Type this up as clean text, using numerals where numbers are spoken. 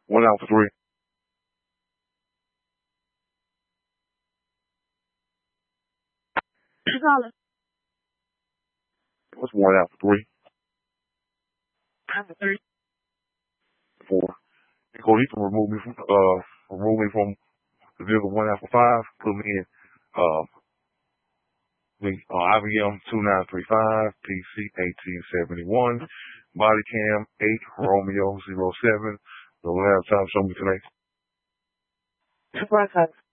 1 Alpha 3. Caller. What's 1 Alpha 3? Alpha 3. 4. Nicole, you can remove me from the vehicle 1 Alpha 5, put me in IBM 2935, PC 1871, body cam 8 Romeo 07. The last time show me today. Broadcast.